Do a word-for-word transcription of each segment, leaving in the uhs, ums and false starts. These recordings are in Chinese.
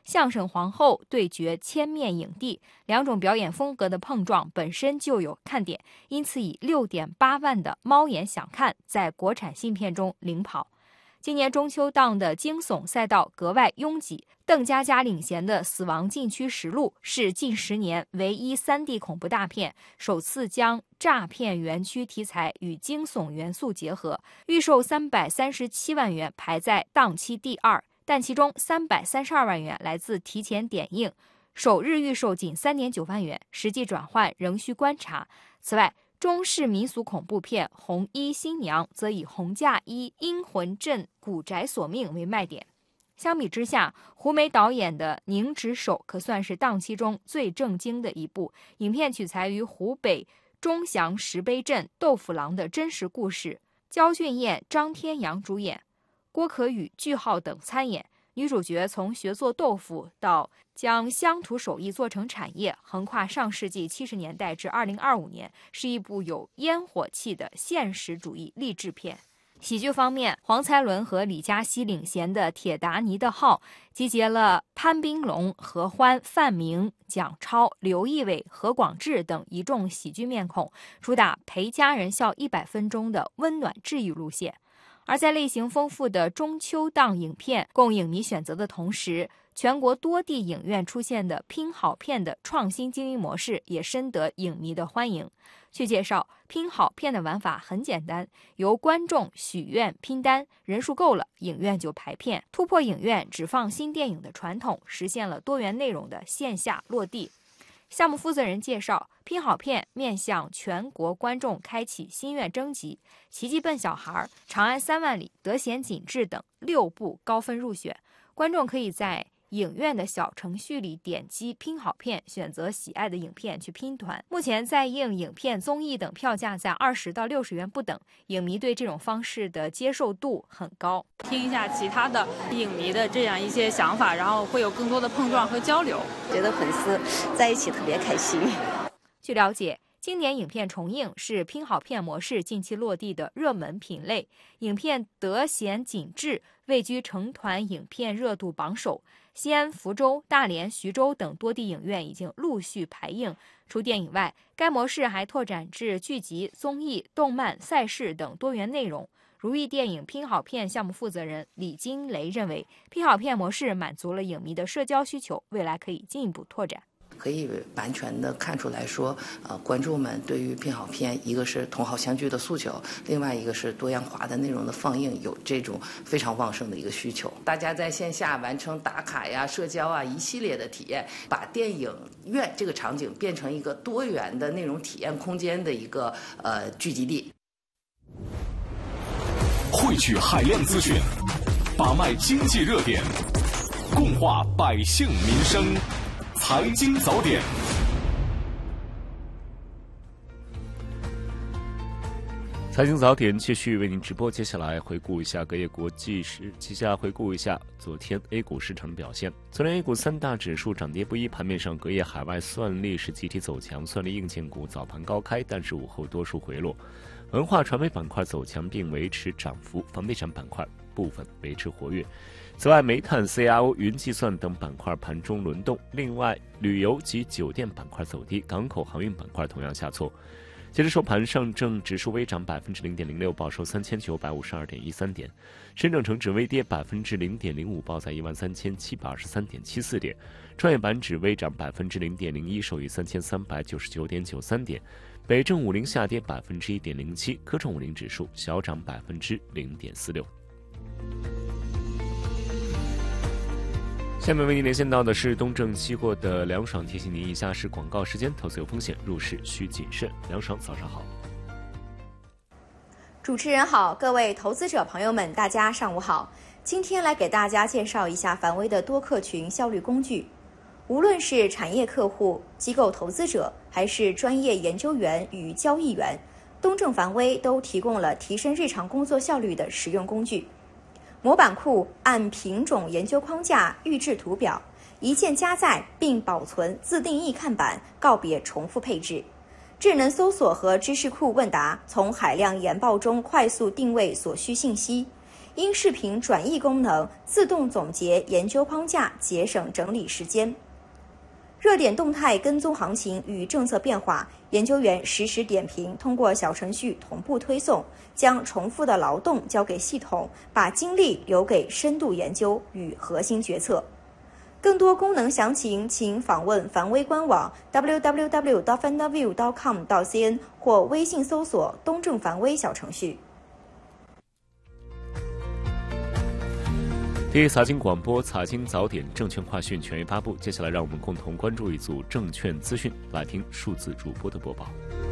相声皇后对决千面影帝，两种表演风格的碰撞本身就有看点，因此以 六点八万的猫眼想看在国产新片中领跑。今年中秋档的惊悚赛道格外拥挤，邓家佳领衔的《死亡禁区实录》是近十年唯一 三 D 恐怖大片，首次将诈骗园区题材与惊悚元素结合，预售三百三十七万元，排在档期第二，但其中三百三十二万元来自提前点映，首日预售仅 三点九万元，实际转换仍需观察。此外，中式民俗恐怖片《红衣新娘》则以红嫁衣阴魂阵古宅索命为卖点。相比之下，胡梅导演的《凝脂手》可算是档期中最正经的一部。影片取材于湖北钟祥石碑镇豆腐郎的真实故事，焦俊艳、张天阳主演，郭可宇、句号等参演。女主角从学做豆腐到将乡土手艺做成产业，横跨上世纪七十年代至二零二五年，是一部有烟火气的现实主义励志片。喜剧方面，黄才伦和李嘉熙领衔的《铁达尼的号》集结了潘斌龙、何欢、范明、蒋超、刘仪伟、何广智等一众喜剧面孔，主打陪家人笑一百分钟的温暖治愈路线。而在类型丰富的中秋档影片供影迷选择的同时，全国多地影院出现的拼好片的创新经营模式也深得影迷的欢迎。据介绍，拼好片的玩法很简单，由观众许愿拼单，人数够了，影院就排片，突破影院只放新电影的传统，实现了多元内容的线下落地。项目负责人介绍，拼好片面向全国观众开启心愿征集，奇迹笨小孩、长安三万里、得闲紧致等六部高分入选，观众可以在影院的小程序里点击拼好片，选择喜爱的影片去拼团。目前在映影片、综艺等票价在二十到六十元不等，影迷对这种方式的接受度很高。 听一下其他的影迷的这样一些想法，然后会有更多的碰撞和交流， 觉得粉丝在一起特别开心。 据了解，经典影片重映是拼好片模式近期落地的热门品类，影片得闲紧致位居成团影片热度榜首。西安、福州、大连、徐州等多地影院已经陆续排映。除电影外，该模式还拓展至剧集、综艺、动漫、赛事等多元内容。如意电影拼好片项目负责人李金雷认为，拼好片模式满足了影迷的社交需求，未来可以进一步拓展。 可以完全的看出来说，呃，观众们对于拼好片，一个是同好相聚的诉求，另外一个是多样化的内容的放映，有这种非常旺盛的一个需求。大家在线下完成打卡呀、社交啊一系列的体验，把电影院这个场景变成一个多元的内容体验空间的一个呃聚集地。 汇聚海量资讯，把脉经济热点，共话百姓民生。财经早点，财经早点继续为您直播。接下来回顾一下隔夜国际市，接下来回顾一下昨天 A 股市场的表现。昨天 A 股三大指数涨跌不一，盘面上隔夜海外算力是集体走强，算力硬件股早盘高开，但是午后多数回落。文化传媒板块走强并维持涨幅，房地产板块部分维持活跃。此外，煤炭、C R O、云计算等板块盘中轮动。另外，旅游及酒店板块走低，港口航运板块同样下挫。截至收盘，上证指数微涨百分之零点零六，报收三千九百五十二点一三点；深证成指微跌百分之零点零五，报在一万三千七百二十三点七四点；创业板指微涨百分之零点零一，收于三千三百九十九点九三点；北证五零下跌百分之一点零七，科创五零指数小涨百分之零点四六。下面为您连线到的是东证期货的梁爽，提醒您以下是广告时间，投资有风险，入市需谨慎。梁爽，早上好。 主持人好，各位投资者朋友们，大家上午好。今天来给大家介绍一下凡威的多客群效率工具。无论是产业客户、机构投资者，还是专业研究员与交易员，东证凡威都提供了提升日常工作效率的实用工具。模板库按品种研究框架预制图表，一键加载并保存自定义看板，告别重复配置。智能搜索和知识库问答，从海量研报中快速定位所需信息。 音视频转译功能自动总结研究框架，节省整理时间。热点动态跟踪行情与政策变化，研究员实时点评，通过小程序同步推送，将重复的劳动交给系统，把精力留给深度研究与核心决策。更多功能详情，请访问凡威官网 double-u double-u double-u 点 fanaview 点 com 到 cn 或微信搜索东正凡威小程序。 第一财经广播财经早点证券快讯全员发布，接下来让我们共同关注一组证券资讯，来听数字主播的播报。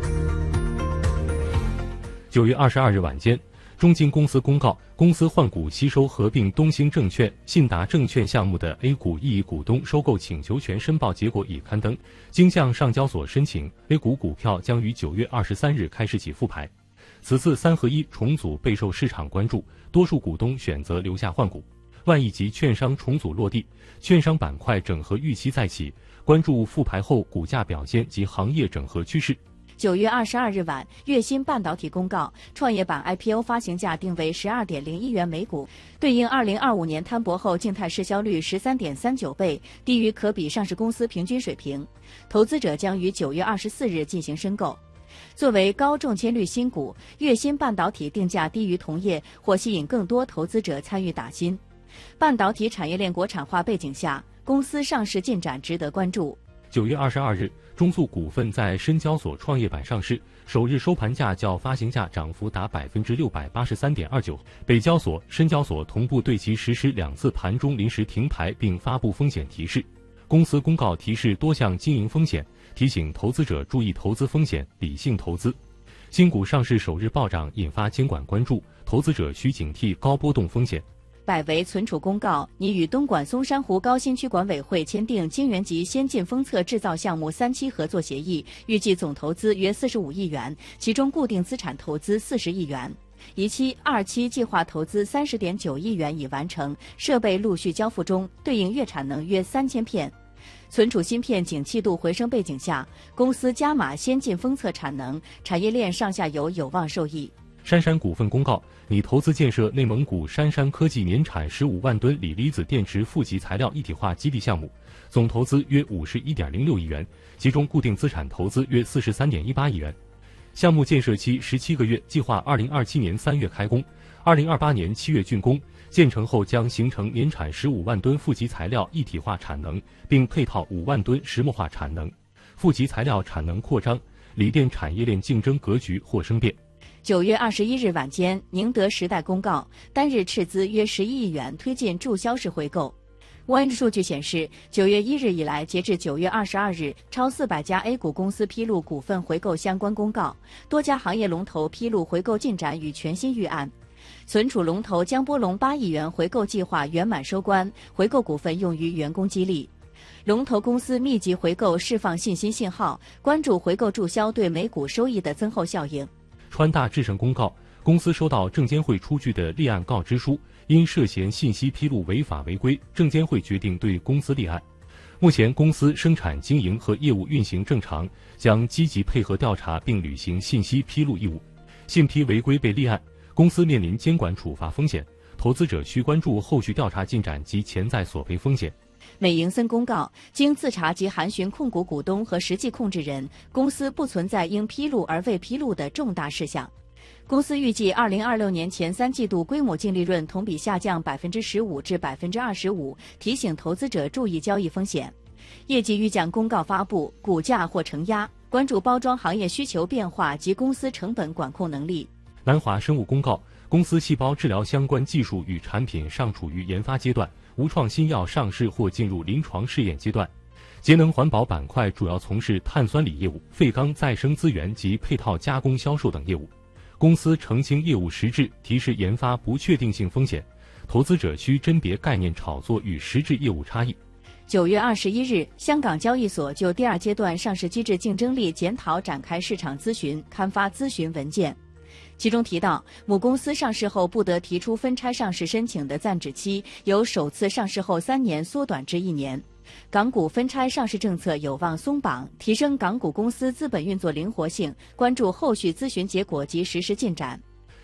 九月二十二日晚间，中金公司公告，公司换股吸收合并东兴证券、信达证券项目的 A 股异议股东收购请求权申报结果已刊登，经向上交所申请 A 股股票将于九月二十三日开始起复牌。此次三合一重组备受市场关注，多数股东选择留下换股。万亿级券商重组落地，券商板块整合预期再起，关注复牌后股价表现及行业整合趋势。 九月二十二日晚，粤芯半导体公告，创业板 I P O 发行价定为十二点零一元每股，对应二零二五年摊薄后净态市销率十三点三九倍，低于可比上市公司平均水平。投资者将于九月二十四日进行申购。作为高中签率新股，粤芯半导体定价低于同业，或吸引更多投资者参与打新。半导体产业链国产化背景下，公司上市进展值得关注。 九月二十二日，中塑股份在深交所创业板上市，首日收盘价较发行价涨幅达百分之六百八十三点二九。北交所、深交所同步对其实施两次盘中临时停牌，并发布风险提示。公司公告提示多项经营风险，提醒投资者注意投资风险，理性投资。新股上市首日暴涨，引发监管关注，投资者需警惕高波动风险。 百维存储公告，拟与东莞松山湖高新区管委会签订晶圆级先进封测制造项目三期合作协议，预计总投资约四十五亿元，其中固定资产投资四十亿元。一期、二期计划投资三十点九亿元已完成，设备陆续交付中，对应月产能约三千片。存储芯片景气度回升背景下，公司加码先进封测产能，产业链上下游有望受益。 杉杉股份公告，拟投资建设内蒙古杉杉科技年产十五万吨锂离子电池负极材料一体化基地项目，总投资约五十一点零六亿元，其中固定资产投资约四十三点一八亿元。项目建设期十七个月，计划二零二七年三月开工，二零二八年七月竣工。建成后将形成年产十五万吨负极材料一体化产能，并配套五万吨石墨化产能。负极材料产能扩张，锂电产业链竞争格局或生变。 九月二十一日晚间，宁德时代公告，单日斥资约十一亿元推进注销式回购。Wind 数据显示，九月一日以来，截至九月二十二日，超四百家 A 股公司披露股份回购相关公告，多家行业龙头披露回购进展与全新预案。存储龙头江波龙八亿元回购计划圆满收官，回购股份用于员工激励。龙头公司密集回购释放信心信号，关注回购注销对每股收益的增厚效应。 川大智胜公告，公司收到证监会出具的立案告知书，因涉嫌信息披露违法违规，证监会决定对公司立案。目前公司生产经营和业务运行正常，将积极配合调查并履行信息披露义务。信披违规被立案，公司面临监管处罚风险，投资者需关注后续调查进展及潜在索赔风险。 美盈森公告，经自查及函询控股股东和实际控制人，公司不存在应披露而未披露的重大事项。公司预计二零二六年前三季度规模净利润同比下降百分之十五至百分之二十五，提醒投资者注意交易风险。业绩预降公告发布，股价或承压，关注包装行业需求变化及公司成本管控能力。 南华生物公告，公司细胞治疗相关技术与产品尚处于研发阶段，无创新药上市或进入临床试验阶段。节能环保板块主要从事碳酸锂业务、废钢再生资源及配套加工销售等业务。公司澄清业务实质，提示研发不确定性风险，投资者需甄别概念炒作与实质业务差异。 九月二十一日，香港交易所就第二阶段上市机制竞争力检讨展开市场咨询，刊发咨询文件。其中提到，母公司上市后不得提出分拆上市申请的暂止期，由首次上市后三年缩短至一年。港股分拆上市政策有望松绑，提升港股公司资本运作灵活性，关注后续咨询结果及实施进展。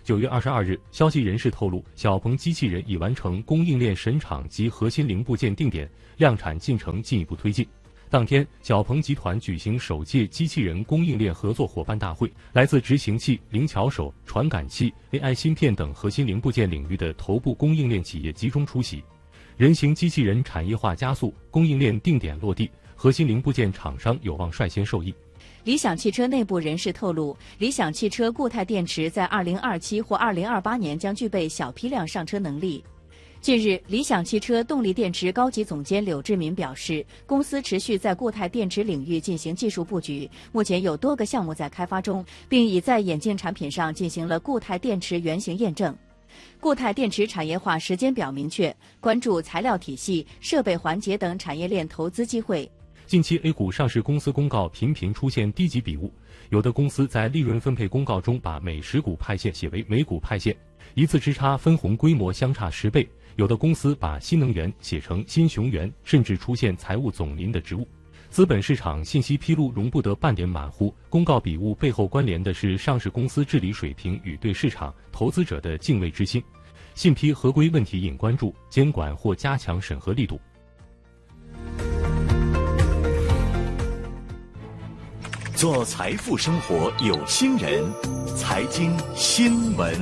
九月二十二日，消息人士透露，小鹏机器人已完成供应链审厂及核心零部件定点，量产进程进一步推进。当天，小鹏集团举行首届机器人供应链合作伙伴大会，来自执行器、灵巧手、传感器、A I 芯片等核心零部件领域的头部供应链企业集中出席。人形机器人产业化加速，供应链定点落地，核心零部件厂商有望率先受益。 理想汽车内部人士透露，理想汽车固态电池在二零二七或二零二八年将具备小批量上车能力。近日，理想汽车动力电池高级总监柳志民表示，公司持续在固态电池领域进行技术布局，目前有多个项目在开发中，并已在眼镜产品上进行了固态电池原型验证。固态电池产业化时间表明确，关注材料体系、设备环节等产业链投资机会。 近期 A 股上市公司公告频频出现低级笔误，有的公司在利润分配公告中把每十股派现写为每股派现，一次之差分红规模相差十倍。有的公司把新能源写成新熊源，甚至出现财务总林的职务。资本市场信息披露容不得半点马虎，公告笔误背后关联的是上市公司治理水平与对市场投资者的敬畏之心。信批合规问题引关注，监管或加强审核力度。 做财富生活有心人，财经新闻。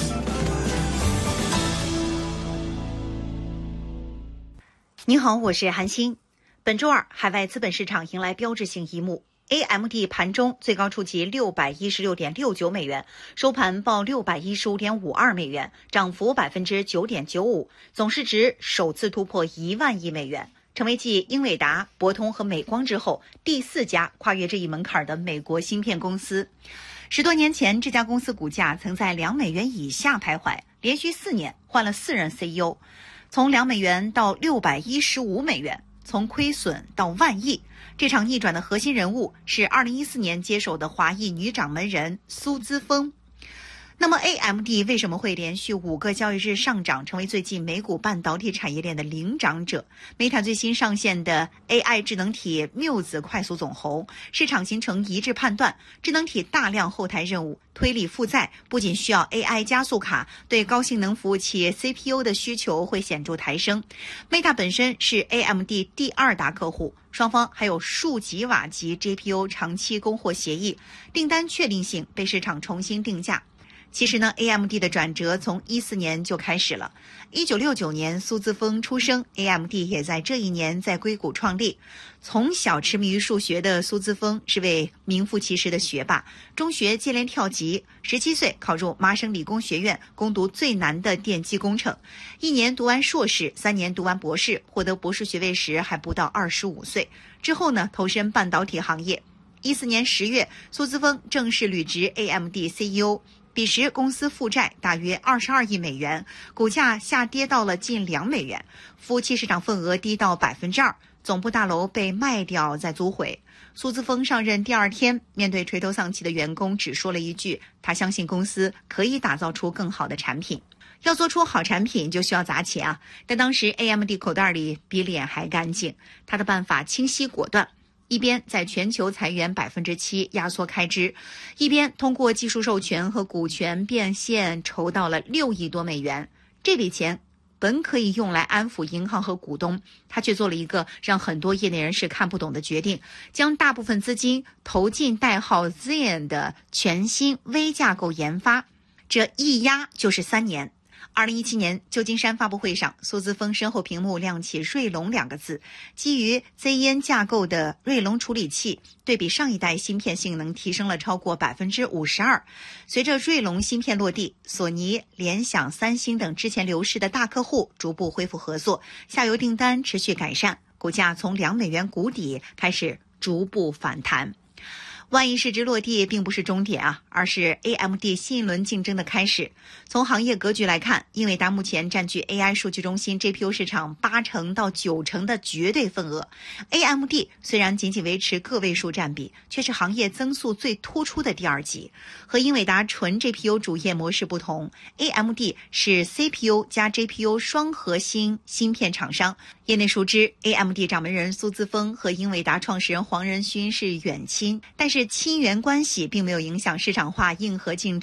您好，我是韩欣。本周二，海外资本市场迎来标志性一幕。A M D 盘中最高触及六百一十六点六九美元，收盘报六百一十五点五二美元，涨幅百分之九点九五，总市值首次突破一万亿美元，成为继英伟达、博通和美光之后第四家跨越这一门槛的美国芯片公司。十多年前，这家公司股价曾在两美元以下徘徊，连续四年换了四任 C E O。从两美元到六百一十五美元，从亏损到万亿，这场逆转的核心人物是二零一四年接手的华裔女掌门人苏姿丰。那么 A M D 为什么会连续五个交易日上涨，成为最近美股半导体产业链的领涨者？ Meta 最新上线的 A I 智能体缪子快速走红，市场形成一致判断，智能体大量后台任务推理负载不仅需要 A I 加速卡，对高性能服务器 C P U 的需求会显著抬升。 Meta 本身是 A M D 第二大客户，双方还有数吉瓦级 G P U 长期供货协议，订单确定性被市场重新定价。其实呢 A M D 的转折从一四年就开始了。一九六九年苏姿丰出生， A M D 也在这一年在硅谷创立。从小痴迷于数学的苏姿丰是位名副其实的学霸，中学接连跳级，十七岁考入麻省理工学院攻读最难的电机工程，一年读完硕士，三年读完博士，获得博士学位时还不到二十五岁。之后呢投身半导体行业。一四年十月，苏姿丰正式履职 A M D C E O。彼时公司负债大约二十二亿美元，股价下跌到了近两美元，服务器市场份额低到百分之二，总部大楼被卖掉再租回。苏姿丰上任第二天，面对垂头丧气的员工，只说了一句：他相信公司可以打造出更好的产品。要做出好产品就需要砸钱啊！但当时 A M D 口袋里比脸还干净，他的办法清晰果断。一边在全球裁员百分之七压缩开支，一边通过技术授权和股权变现筹到了六亿多美元。这笔钱本可以用来安抚银行和股东，他却做了一个让很多业内人士看不懂的决定，将大部分资金投进代号 Zen 的全新微架构研发，这一压就是三年。二零一七年旧金山发布会上，苏姿丰身后屏幕亮起锐龙两个字，基于 Z N 架构的锐龙处理器对比上一代芯片性能提升了超过百分之五十二。随着锐龙芯片落地，索尼、联想、三星等之前流失的大客户逐步恢复合作，下游订单持续改善，股价从两美元谷底开始逐步反弹。万亿市值落地并不是终点啊，而是 A M D 新一轮竞争的开始。从行业格局来看，英伟达目前占据 A I 数据中心 G P U 市场八成到九成的绝对份额。A M D 虽然仅仅维持个位数占比，却是行业增速最突出的第二级。和英伟达纯 G P U 主业模式不同， A M D 是 C P U 加 G P U 双核心芯片厂商。业内熟知 A M D 掌门人苏姿丰和英伟达创始人黄仁勋是远亲，但是亲缘关系并没有影响市场化硬核竞争。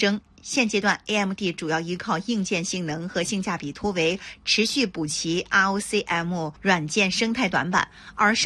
现阶段 A M D 主要依靠硬件性能和性价比突围，持续补齐 R O C M 软件生态短板，而